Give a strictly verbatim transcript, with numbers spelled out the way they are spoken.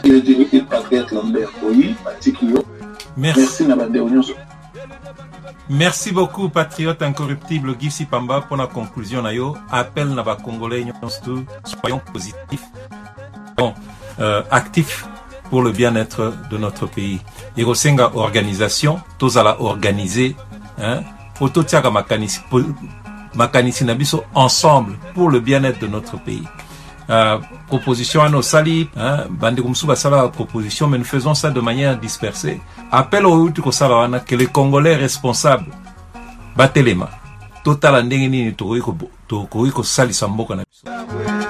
et patriote Lambert Oyi, Matikio. Merci Nabande Onyonso. Merci beaucoup, patriote incorruptible Gifsi Pamba, pour la conclusion. Nayo, appel Naba Congolais, soyons positifs, bon, euh, actifs pour le bien-être de notre pays. Irosenga organisation, tous à la organiser, hein, Ototiaga Makanisi, Makanisi Nabiso, ensemble pour le bien-être de notre pays. Euh, proposition à nos salis, hein, Bandikumsu Basala proposition, mais nous faisons ça de manière dispersée. Appel au Utuko Salawana que les Congolais responsables, Batelema, total andengeni ni Tokoiko Sali Samboka.